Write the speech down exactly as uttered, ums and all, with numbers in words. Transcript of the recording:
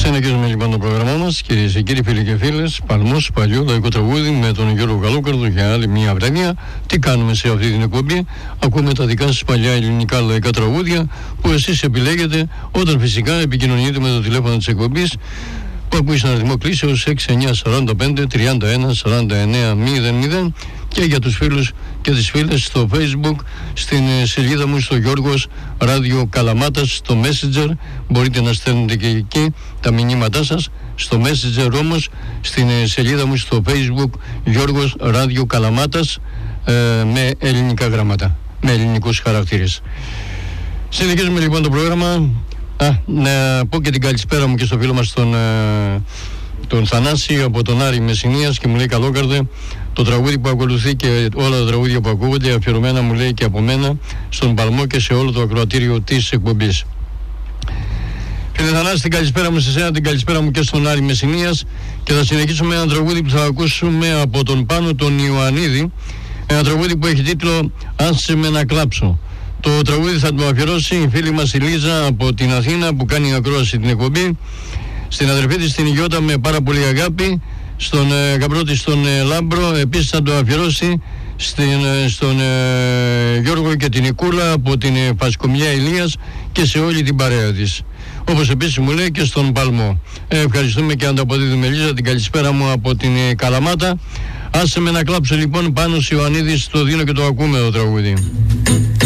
Συνεχίζουμε λοιπόν το πρόγραμμά μας, κυρίες και κύριοι, φίλοι και φίλες. Παλμός, παλιό λαϊκό τραγούδι με τον Γιώργο Καλόκαρδο για άλλη μια βραδιά. Τι κάνουμε σε αυτή την εκπομπή? Ακούμε τα δικά σας παλιά ελληνικά λαϊκά τραγούδια που εσείς επιλέγετε, όταν φυσικά επικοινωνείτε με το τηλέφωνο της εκπομπής που ακούει στον αριθμό κλήσεως έξι εννιά σαράντα πέντε τριάντα ένα σαράντα εννέα μηδέν μηδέν, και για τους φίλους και τις φίλες στο Facebook, στην σελίδα μου στο Γιώργος Ράδιο Καλαμάτας, στο Messenger μπορείτε να στέλνετε και εκεί τα μηνύματά σας, στο Messenger όμως στην σελίδα μου στο Facebook Γιώργος Ράδιο Καλαμάτας, ε, με ελληνικά γράμματα, με ελληνικούς χαρακτήρες. Συνεχίζουμε λοιπόν το πρόγραμμα. Α, να πω και την καλησπέρα μου και στο φίλο μας τον, ε, τον Θανάση από τον Άρη Μεσσηνίας, και μου λέει: Καλόκαρδε, το τραγούδι που ακολουθεί και όλα τα τραγούδια που ακούγονται αφιερωμένα, μου λέει, και από μένα στον Παλμό και σε όλο το ακροατήριο της εκπομπής. Φίλε Θανάση, την καλησπέρα μου σε εσένα, την καλησπέρα μου και στον Άρη Μεσσηνίας, και θα συνεχίσουμε ένα τραγούδι που θα ακούσουμε από τον Πάνο τον Ιωαννίδη, ένα τραγούδι που έχει τίτλο «Άσε με να κλάψω». Το τραγούδι θα το αφιερώσει η φίλη μας η Λίζα από την Αθήνα, που κάνει ακρόαση την εκπομπή, στην αδερφή της την Ιγιώτα με πάρα πολύ αγάπη, στον ε, γαμπρό της τον ε, Λάμπρο. Επίσης θα το αφιερώσει στην, ε, στον ε, Γιώργο και την Ικούλα από την ε, Φασκομιά Ηλίας και σε όλη την παρέα της. Όπως επίσης μου λέει και στον Παλμό. Ε, ευχαριστούμε και ανταποδίδουμε, Λίζα, την καλησπέρα μου από την ε, Καλαμάτα. Άσε με να κλάψω λοιπόν, Πάνος Ιωαννίδης, το δίνω και το ακούμε το τραγούδι.